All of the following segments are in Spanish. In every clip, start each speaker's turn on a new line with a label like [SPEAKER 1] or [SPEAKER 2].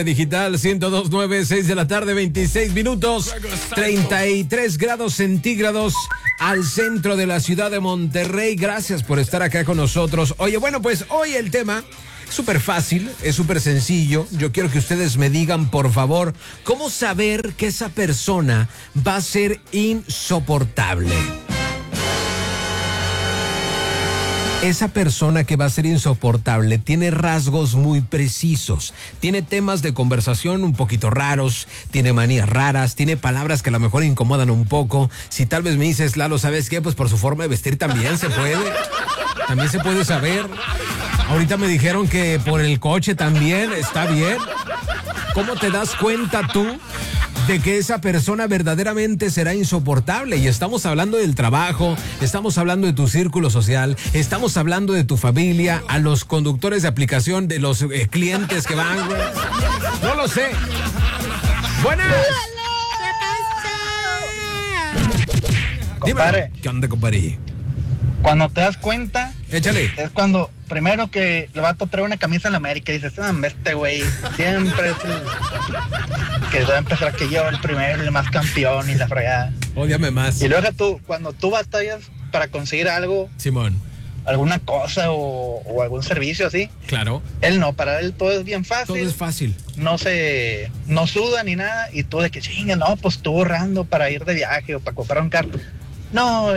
[SPEAKER 1] Digital 102.9, 6 de la tarde, 26 minutos, 33 grados centígrados al centro de la ciudad de Monterrey. Gracias por estar acá con nosotros. Oye, bueno, pues hoy el tema es súper fácil, es súper sencillo. Yo quiero que ustedes me digan, por favor, ¿cómo saber que esa persona va a ser insoportable? Esa persona que va a ser insoportable tiene rasgos muy precisos, tiene temas de conversación un poquito raros, tiene manías raras, tiene palabras que a lo mejor incomodan un poco. Si tal vez me dices, Lalo, ¿sabes qué? Pues por su forma de vestir también se puede saber. Ahorita me dijeron que por el coche también, está bien. ¿Cómo te das cuenta tú de que esa persona verdaderamente será insoportable? Y estamos hablando del trabajo, estamos hablando de tu círculo social, estamos hablando de tu familia, a los conductores de aplicación, de los clientes que van, güey. No lo sé. Buenas.
[SPEAKER 2] Compadre.
[SPEAKER 1] ¿Qué onda, compadre?
[SPEAKER 2] Cuando te das cuenta,
[SPEAKER 1] échale.
[SPEAKER 2] Es cuando primero que el vato trae una camisa en la América y dices, este güey siempre es el que va a empezar que yo, el primero, el más campeón y la fregada.
[SPEAKER 1] Ódiame más.
[SPEAKER 2] Y luego cuando tú batallas para conseguir algo,
[SPEAKER 1] Simón,
[SPEAKER 2] alguna cosa o algún servicio así.
[SPEAKER 1] Claro.
[SPEAKER 2] Él no, para él todo es bien fácil.
[SPEAKER 1] Todo es fácil.
[SPEAKER 2] No suda ni nada, y tú de que chinga, no, pues estuvo ahorrando para ir de viaje o para comprar un carro. No,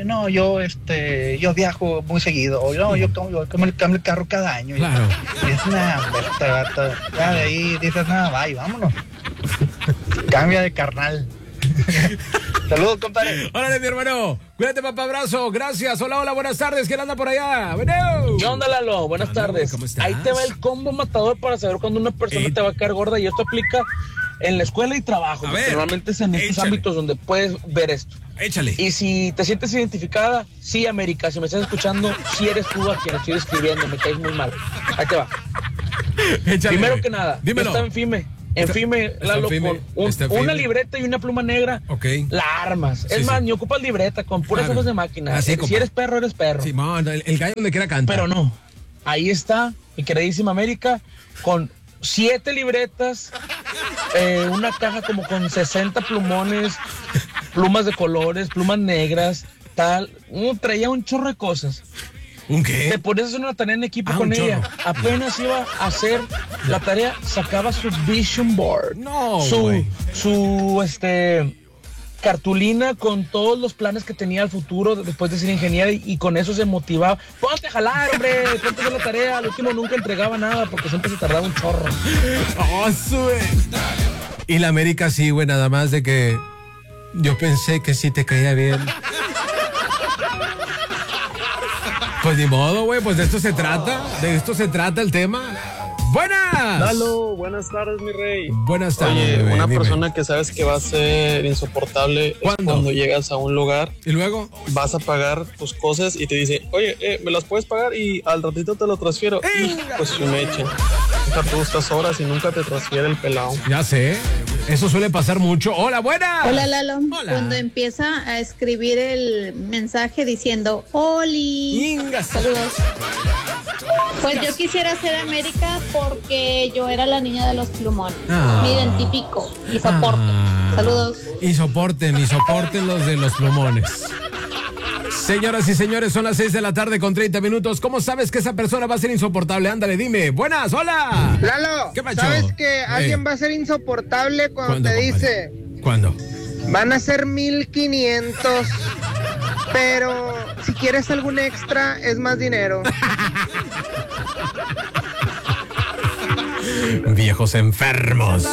[SPEAKER 2] yo viajo muy seguido, o no, yo cambio el carro cada año.
[SPEAKER 1] Claro.
[SPEAKER 2] Y es ya de ahí dices, nada, bye, vámonos. Cambia de carnal. Saludos, compadre.
[SPEAKER 1] Órale, mi hermano. Cuídate, papá, abrazo. Gracias. Hola, buenas tardes. ¿Quién anda por allá? Bueno.
[SPEAKER 3] ¿Qué onda, Lalo? Buenas tardes.
[SPEAKER 1] ¿Cómo estás?
[SPEAKER 3] Ahí te va el combo matador para saber cuando una persona te va a caer gorda, y esto aplica en la escuela y trabajo. Normalmente es en estos ámbitos donde puedes ver esto.
[SPEAKER 1] Échale.
[SPEAKER 3] Y si te sientes identificada, sí, América, si me estás escuchando, sí eres tú a quien estoy escribiendo, me caes muy mal. Ahí te va.
[SPEAKER 1] Échale.
[SPEAKER 3] Primero que nada,
[SPEAKER 1] dímelo.
[SPEAKER 3] Está en FIME, Lalo, con una libreta y una pluma negra, la armas. Es más, ni ocupas libreta, con puras hojas de máquina.
[SPEAKER 1] Así,
[SPEAKER 3] si eres perro, eres perro.
[SPEAKER 1] Sí, man, el gallo donde quiera canta.
[SPEAKER 3] Pero no, ahí está, mi queridísima América, con 7 libretas, una caja como con 60 plumones, plumas de colores, plumas negras, tal. Traía un chorro de cosas.
[SPEAKER 1] ¿Un qué?
[SPEAKER 3] Te ponías a hacer una tarea en equipo con ella. Apenas iba a hacer la tarea, sacaba su vision board.
[SPEAKER 1] No,
[SPEAKER 3] su cartulina con todos los planes que tenía al futuro después de ser ingeniera, y con eso se motivaba. Ponte a jalar, hombre, ponte a hacer la tarea. Al último nunca entregaba nada porque siempre se tardaba un chorro.
[SPEAKER 1] Oh, y la América sí, güey, nada más de que yo pensé que sí te caía bien. Pues ni modo, güey, pues de esto se trata el tema. ¡Buenas!
[SPEAKER 4] Lalo, buenas tardes, mi rey.
[SPEAKER 1] Buenas tardes.
[SPEAKER 4] Oye,
[SPEAKER 1] bebé,
[SPEAKER 4] una
[SPEAKER 1] dime.
[SPEAKER 4] persona que sabes que va a ser insoportable es cuando llegas a un lugar
[SPEAKER 1] y luego
[SPEAKER 4] vas a pagar tus cosas y te dice, oye, ¿me las puedes pagar? Y al ratito te lo transfiero. Y pues se me echan. Nunca tú estas horas y nunca te transfiere el pelado.
[SPEAKER 1] Ya sé, eso suele pasar mucho. ¡Hola, buenas!
[SPEAKER 5] Hola, Lalo.
[SPEAKER 1] Hola.
[SPEAKER 5] Cuando empieza a escribir el mensaje diciendo ¡Oli! Saludos. Pues yo quisiera ser América porque yo era la niña de los plumones. Me identifico y soporto. Saludos.
[SPEAKER 1] Y soporten los de los plumones. Señoras y señores, son las 6 de la tarde con 30 minutos. ¿Cómo sabes que esa persona va a ser insoportable? Ándale, dime. Buenas, hola.
[SPEAKER 6] Lalo,
[SPEAKER 1] ¿qué pasó?
[SPEAKER 6] ¿Sabes que alguien va a ser insoportable cuando te dice?
[SPEAKER 1] ¿Cuándo?
[SPEAKER 6] Van a ser 1,500, pero si quieres algún extra es más dinero.
[SPEAKER 1] Viejos enfermos.